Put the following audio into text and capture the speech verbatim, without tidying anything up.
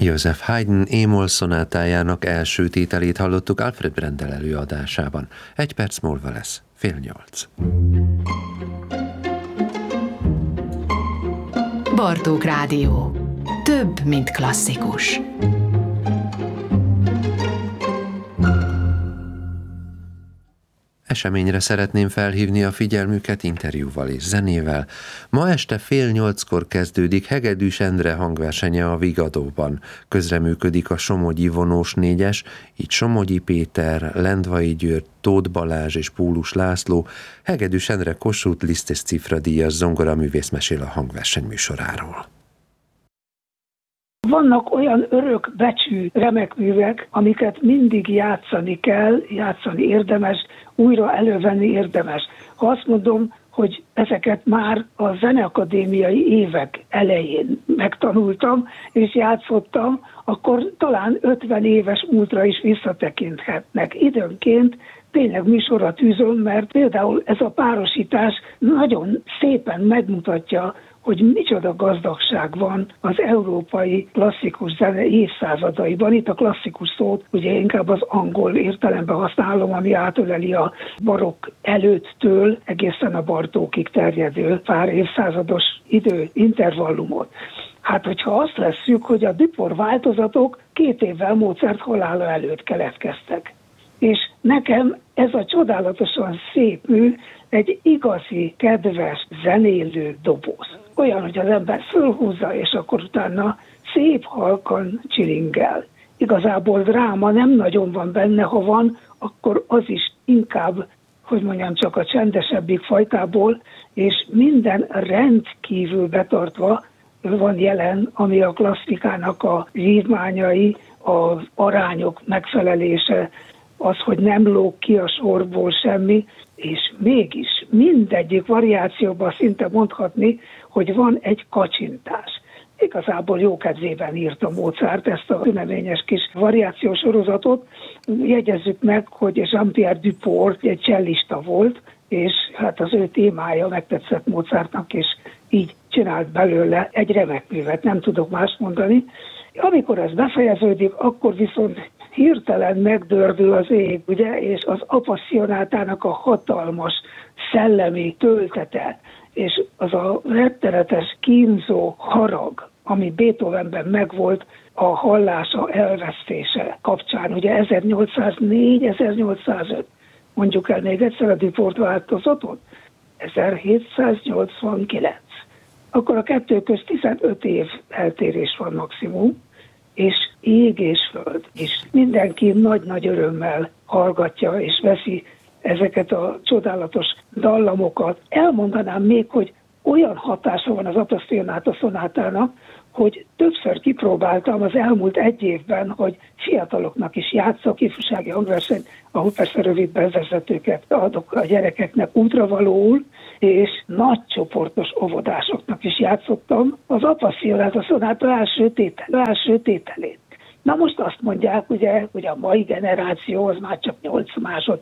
Joseph Haydn é-moll szonátájának első tételét hallottuk Alfred Brendel előadásában. Egy perc múlva lesz fél nyolc. Bartók Rádió. Több, mint klasszikus. Eseményre szeretném felhívni a figyelmüket interjúval és zenével. Ma este fél nyolckor kezdődik Hegedűs Endre hangversenye a Vigadóban. Közreműködik a Somogyi vonós négyes, így Somogyi Péter, Lendvai György, Tóth Balázs és Pólus László. Hegedűs Endre Kossuth Liszt és Cifra díjas zongoraművész mesél a hangverseny műsoráról. Vannak olyan örök becsű remek művek, amiket mindig játszani kell, játszani érdemes, újra elővenni érdemes. Ha azt mondom, hogy ezeket már a zeneakadémiai évek elején megtanultam és játszottam, akkor talán ötven éves múltra is visszatekinthetnek. Időnként tényleg műsorra tűzöm, mert például ez a párosítás nagyon szépen megmutatja, hogy micsoda gazdagság van az európai klasszikus zene évszázadaiban. Itt a klasszikus szót ugye inkább az angol értelemben használom, ami átöleli a barokk előttől egészen a Bartókig terjedő pár évszázados időintervallumot. Hát, hogyha azt vesszük, hogy a Duport változatok két évvel Mozart halála előtt keletkeztek. És nekem ez a csodálatosan szép mű egy igazi, kedves, zenélő doboz. Olyan, hogy az ember fölhúzza, és akkor utána szép halkan csilingel. Igazából dráma nem nagyon van benne, ha van, akkor az is inkább, hogy mondjam, csak a csendesebbik fajtából, és minden rendkívül betartva van jelen, ami a klasszikának a vívmányai, az arányok megfelelése, az, hogy nem lóg ki a sorból semmi, és mégis mindegyik variációban szinte mondhatni, hogy van egy kacsintás. Igazából jó kedvében írta Mozart ezt a tüneményes kis variációs sorozatot. Jegyezzük meg, hogy Jean-Pierre Duport egy csellista volt, és hát az ő témája megtetszett Mozartnak, és így csinált belőle egy remek művet, nem tudok más mondani. Amikor ez befejeződik, akkor viszont hirtelen megdördül az ég, ugye, és az Appassionátának a hatalmas szellemi töltete, és az a rettenetes kínzó harag, ami Beethovenben megvolt a hallása elvesztése kapcsán, ugye ezernyolcszáznégy ezernyolcszázöt, mondjuk el még egyszer a Duport változatot, ezerhétszáznyolcvankilenc. Akkor a kettő közt tizenöt év eltérés van maximum, és ég és föld, és mindenki nagy-nagy örömmel hallgatja és veszi ezeket a csodálatos dallamokat. Elmondanám még, hogy olyan hatása van az Appassionáta szonátának, hogy többször kipróbáltam az elmúlt egy évben, hogy fiataloknak is játszok, ifjúsági hangversenyt, ahol persze rövid bevezetőket adok a gyerekeknek útravalóul, és nagy csoportos óvodásoknak is játszottam az Appassionáta szonáta első, tétel, első tételét. Na most azt mondják, ugye, hogy a mai generáció az már csak nyolc másodperc